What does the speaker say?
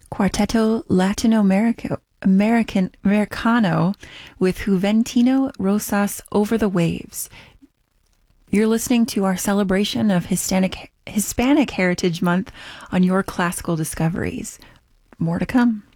Quarteto Americano with Juventino Rosas Over the Waves. You're listening to our celebration of Hispanic Heritage Month on Your Classical Discoveries. More to come.